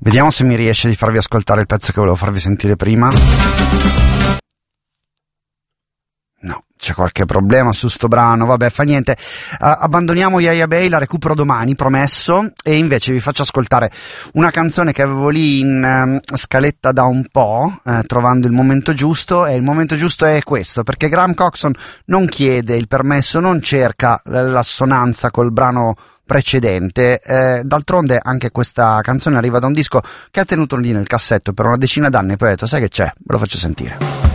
Vediamo se mi riesce di farvi ascoltare il pezzo che volevo farvi sentire prima. No, c'è qualche problema su sto brano, vabbè, fa niente. Abbandoniamo Yaya Bay, la recupero domani, promesso, e invece vi faccio ascoltare una canzone che avevo lì in scaletta da un po', trovando il momento giusto, e il momento giusto è questo, perché Graham Coxon non chiede il permesso, non cerca l'assonanza col brano precedente, d'altronde anche questa canzone arriva da un disco che ha tenuto lì nel cassetto per una decina d'anni, e poi ho detto, sai che c'è, ve lo faccio sentire.